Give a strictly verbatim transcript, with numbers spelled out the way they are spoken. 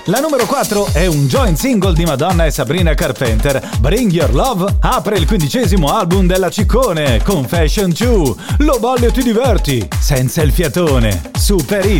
La numero quattro è un joint single di Madonna e Sabrina Carpenter. Bring Your Love apre il quindicesimo album della Ciccone, Confession due. Lo balli e ti diverti, senza il fiatone. Super hit.